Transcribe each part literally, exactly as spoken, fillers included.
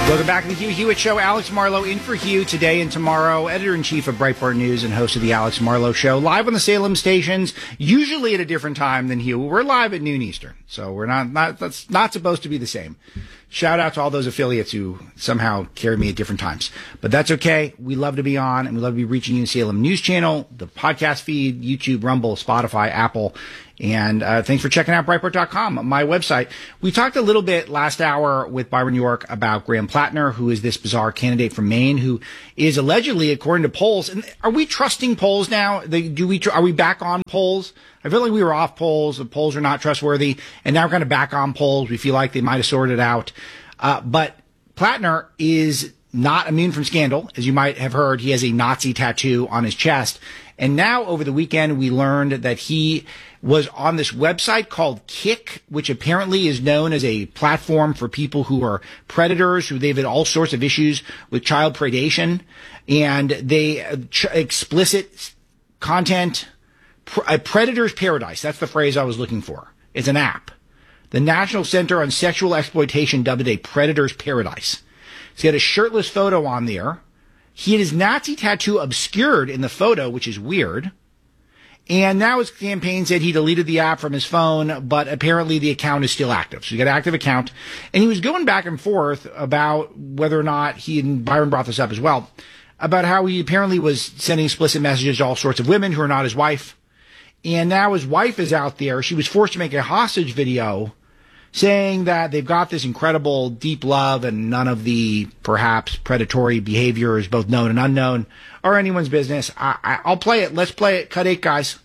Welcome back to the Hugh Hewitt Show. Alex Marlow in for Hugh today and tomorrow. Editor-in-chief of Breitbart News and host of the Alex Marlow Show. Live on the Salem stations, usually at a different time than Hugh. We're live at noon Eastern, so we're not, not that's not supposed to be the same. Shout out to all those affiliates who somehow carry me at different times. But that's okay. We love to be on, and we love to be reaching you in Salem News Channel, the podcast feed, YouTube, Rumble, Spotify, Apple. And uh, thanks for checking out Breitbart dot com, my website. We talked a little bit last hour with Byron York about Graham Plattner, who is this bizarre candidate from Maine, who is allegedly, according to polls, and are we trusting polls now? They, do we? Tr- are we back on polls? I feel like we were off polls. The polls are not trustworthy, and now we're kind of back on polls. We feel like they might have sorted out. Uh, but Plattner is not immune from scandal. As you might have heard, he has a Nazi tattoo on his chest. And now, over the weekend, we learned that he was on this website called Kick, which apparently is known as a platform for people who are predators, who they've had all sorts of issues with child predation, and they uh, ch- explicit content, pr- a predator's paradise. That's the phrase I was looking for. It's an app. The National Center on Sexual Exploitation dubbed it a predator's paradise. He's got a shirtless photo on there. He had his Nazi tattoo obscured in the photo, which is weird. And now his campaign said he deleted the app from his phone, but apparently the account is still active. So he's got an active account. And he was going back and forth about whether or not he, and Byron brought this up as well, about how he apparently was sending explicit messages to all sorts of women who are not his wife. And now his wife is out there. She was forced to make a hostage video saying that they've got this incredible deep love and none of the perhaps predatory behavior is both known and unknown or anyone's business. I, I, I'll play it. Let's play it. Cut eight, guys.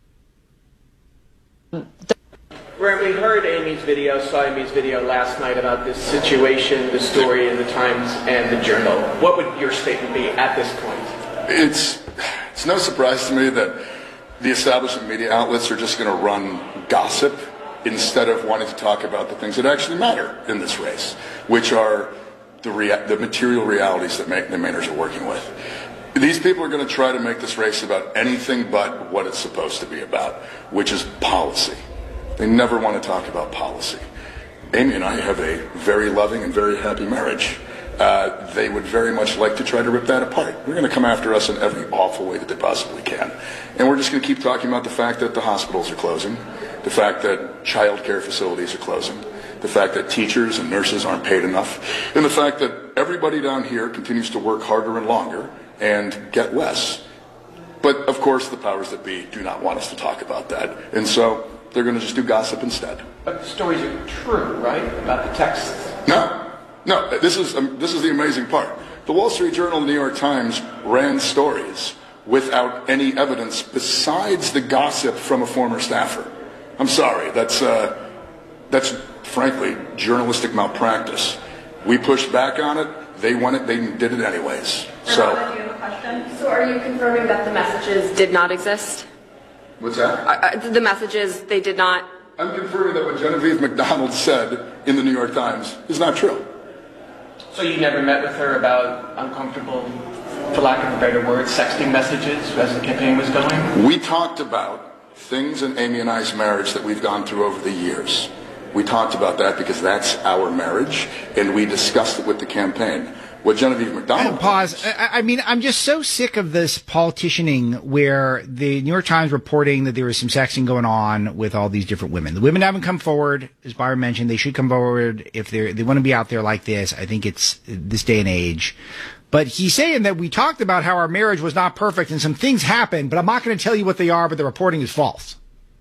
Graham, we heard Amy's video, saw Amy's video last night about this situation, the story in the Times and the Journal. What would your statement be at this point? It's, it's no surprise to me that the establishment media outlets are just going to run gossip instead of wanting to talk about the things that actually matter in this race, which are the, rea- the material realities that make, the Mainers are working with. These people are going to try to make this race about anything but what it's supposed to be about, which is policy. They never want to talk about policy. Amy and I have a very loving and very happy marriage. Uh, they would very much like to try to rip that apart. They're going to come after us in every awful way that they possibly can. And we're just going to keep talking about the fact that the hospitals are closing, the fact that child care facilities are closing, the fact that teachers and nurses aren't paid enough, and the fact that everybody down here continues to work harder and longer and get less. But, of course, the powers that be do not want us to talk about that. And so they're going to just do gossip instead. But the stories are true, right, about the texts? No. No, this is, um, this is the amazing part. The Wall Street Journal and the New York Times ran stories without any evidence besides the gossip from a former staffer. I'm sorry, that's, uh, that's frankly journalistic malpractice. We pushed back on it, they won it, they did it anyways. So, Anna, do you have a question? So are you confirming that the messages did not exist? What's that? Uh, uh, the messages, they did not? I'm confirming that what Genevieve McDonald said in the New York Times is not true. So you never met with her about uncomfortable, for lack of a better word, sexting messages as the campaign was going? We talked about things in Amy and I's marriage that we've gone through over the years. We talked about that because that's our marriage, and we discussed it with the campaign. What Genevieve McDonald... Pause. I, I mean, I'm just so sick of this politicianing where the New York Times reporting that there was some sexting going on with all these different women. The women haven't come forward, as Byron mentioned. They should come forward if they they want to be out there like this. I think it's this day and age. But he's saying that we talked about how our marriage was not perfect and some things happened, but I'm not going to tell you what they are, but the reporting is false.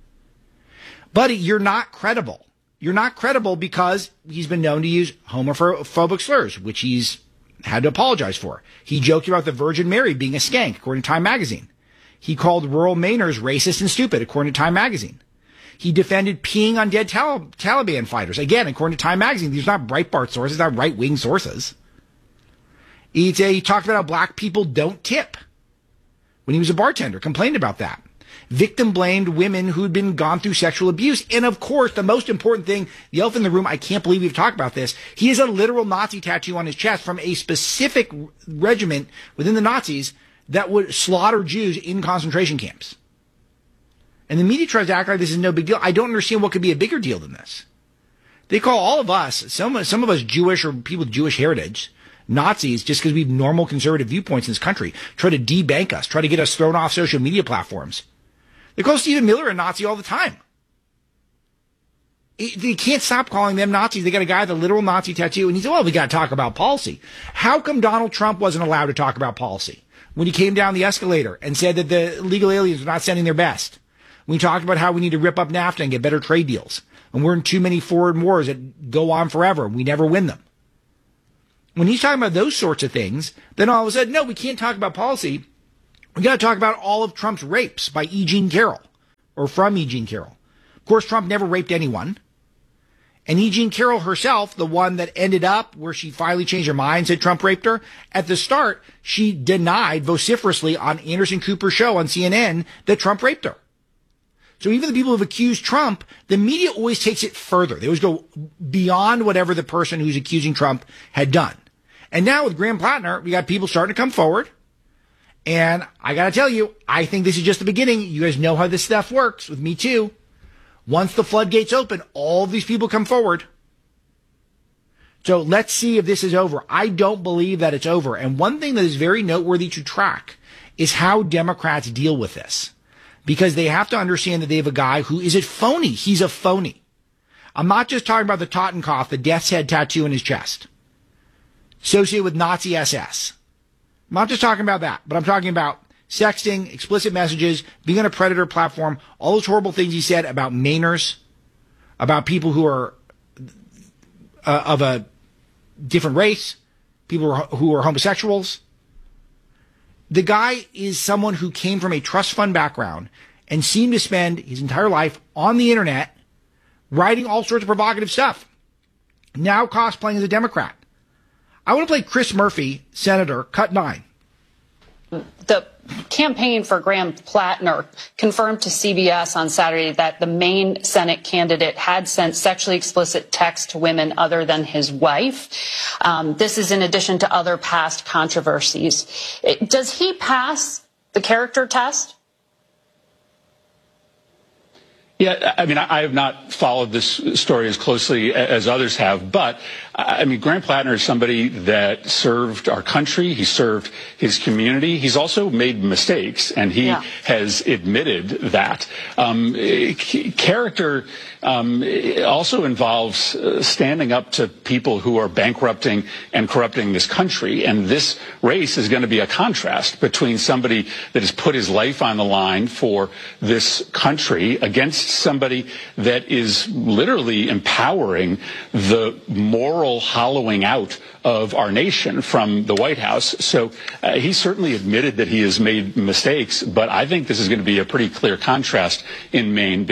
Buddy, you're not credible. You're not credible because he's been known to use homophobic slurs, which he's had to apologize for. He joked about the Virgin Mary being a skank, according to Time magazine. He called rural Mainers racist and stupid, according to Time magazine. He defended peeing on dead Tal- Taliban fighters. Again, according to Time magazine, these are not Breitbart sources, not right-wing sources. He, he talked about how black people don't tip. When he was a bartender, complained about that. Victim blamed women who'd been gone through sexual abuse. And of course, the most important thing, the elephant in the room, I can't believe we've talked about this. He has a literal Nazi tattoo on his chest from a specific regiment within the Nazis that would slaughter Jews in concentration camps. And the media tries to act like this is no big deal. I don't understand what could be a bigger deal than this. They call all of us, some, some of us Jewish or people with Jewish heritage, Nazis just because we have normal conservative viewpoints in this country, try to debank us, try to get us thrown off social media platforms. They call Stephen Miller a Nazi all the time. They can't stop calling them Nazis. They got a guy with a literal Nazi tattoo, and he said, well, we got to talk about policy. How come Donald Trump wasn't allowed to talk about policy when he came down the escalator and said that the illegal aliens were not sending their best? We talked about how we need to rip up NAFTA and get better trade deals. And we're in too many foreign wars that go on forever. We never win them. When he's talking about those sorts of things, then all of a sudden, no, we can't talk about policy. We got to talk about all of Trump's rapes by E. Jean Carroll, or from E. Jean Carroll. Of course, Trump never raped anyone. And E. Jean Carroll herself, the one that ended up where she finally changed her mind, said Trump raped her, at the start, she denied vociferously on Anderson Cooper's show on C N N that Trump raped her. So even the people who've accused Trump, the media always takes it further. They always go beyond whatever the person who's accusing Trump had done. And now with Graham Plattner, we got people starting to come forward. And I got to tell you, I think this is just the beginning. You guys know how this stuff works with Me Too. Once the floodgates open, all of these people come forward. So let's see if this is over. I don't believe that it's over. And one thing that is very noteworthy to track is how Democrats deal with this. Because they have to understand that they have a guy who is a phony. He's a phony. I'm not just talking about the Totenkopf, the death's head tattoo in his chest, associated with Nazi S S. I'm not just talking about that, but I'm talking about sexting, explicit messages, being on a predator platform, all those horrible things he said about Mainers, about people who are uh, of a different race, people who are, who are homosexuals. The guy is someone who came from a trust fund background and seemed to spend his entire life on the internet writing all sorts of provocative stuff. Now cosplaying as a Democrat. I want to play Chris Murphy, Senator, cut nine. The campaign for Graham Plattner confirmed to C B S on Saturday that the Maine Senate candidate had sent sexually explicit texts to women other than his wife. Um, this is in addition to other past controversies. It, does he pass the character test? Yeah, I mean, I have not followed this story as closely as others have, but I mean, Graham Plattner is somebody that served our country. He served his community. He's also made mistakes, and he yeah. has admitted that. Um, character um, also involves standing up to people who are bankrupting and corrupting this country, and this race is going to be a contrast between somebody that has put his life on the line for this country against somebody that is literally empowering the moral hollowing out of our nation from the White House. So uh, he certainly admitted that he has made mistakes, but I think this is going to be a pretty clear contrast in Maine.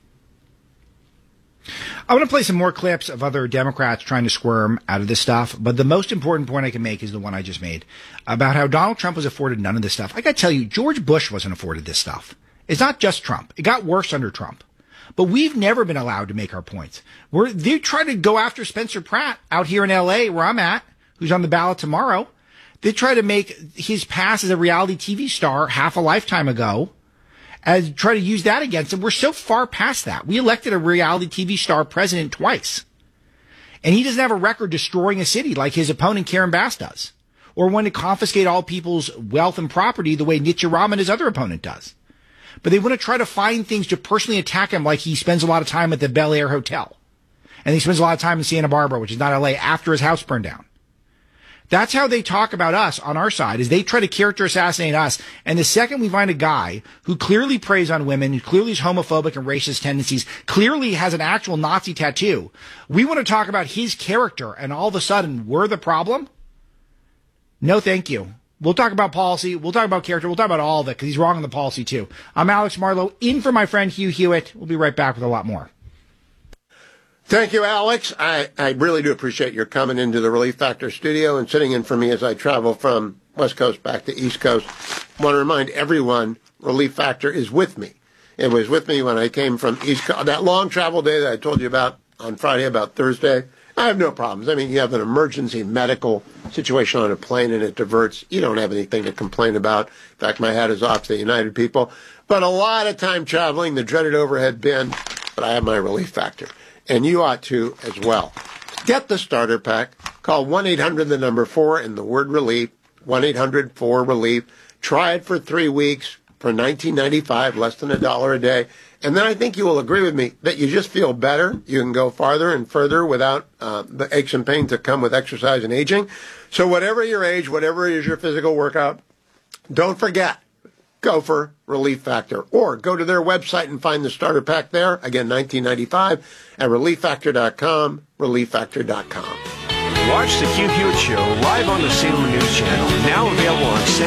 I want to play some more clips of other Democrats trying to squirm out of this stuff, but the most important point I can make is the one I just made about how Donald Trump was afforded none of this stuff. I got to tell you, George Bush wasn't afforded this stuff. It's not just Trump. It got worse under Trump. But we've never been allowed to make our points. We're, they try to go after Spencer Pratt out here in L A, where I'm at, who's on the ballot tomorrow. They try to make his past as a reality T V star half a lifetime ago, and try to use that against him. We're so far past that. We elected a reality T V star president twice. And he doesn't have a record destroying a city like his opponent Karen Bass does, or wanting to confiscate all people's wealth and property the way Nietzsche Rahman, his other opponent, does. But they want to try to find things to personally attack him, like he spends a lot of time at the Bel Air Hotel. And he spends a lot of time in Santa Barbara, which is not L A, after his house burned down. That's how they talk about us on our side, is they try to character assassinate us. And the second we find a guy who clearly preys on women, who clearly is homophobic and racist tendencies, clearly has an actual Nazi tattoo, we want to talk about his character, and all of a sudden we're the problem? No, thank you. We'll talk about policy. We'll talk about character. We'll talk about all of it, because he's wrong on the policy, too. I'm Alex Marlow, in for my friend Hugh Hewitt. We'll be right back with a lot more. Thank you, Alex. I, I really do appreciate your coming into the Relief Factor studio and sitting in for me as I travel from West Coast back to East Coast. I want to remind everyone, Relief Factor is with me. It was with me when I came from East Coast. That long travel day that I told you about on Friday, about Thursday, I have no problems. I mean, you have an emergency medical situation on a plane and it diverts. You don't have anything to complain about. In fact, my hat is off to the United people. But a lot of time traveling, the dreaded overhead bin, but I have my Relief Factor. and you ought to as well. Get the starter pack. Call one eight hundred the number four and the word relief, one eight hundred four relief. Try it for three weeks for nineteen ninety-five, less than a dollar a day. And then I think you will agree with me that you just feel better. You can go farther and further without uh, the aches and pains that come with exercise and aging. So whatever your age, whatever is your physical workout, don't forget, go for Relief Factor. Or go to their website and find the starter pack there. Again, nineteen ninety-five at relief factor dot com, relief factor dot com. Watch the Q Hewitt Show live on the Salem News Channel. Now available on